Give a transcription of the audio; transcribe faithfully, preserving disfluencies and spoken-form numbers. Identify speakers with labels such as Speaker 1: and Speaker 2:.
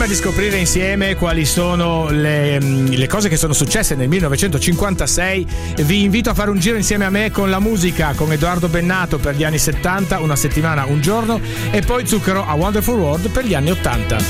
Speaker 1: di scoprire insieme quali sono le, le cose che sono successe nel millenovecentocinquantasei, vi invito a fare un giro insieme a me con la musica, con Edoardo Bennato per gli anni settanta, Una settimana, un giorno, e poi Zucchero a Wonderful World per gli anni ottanta.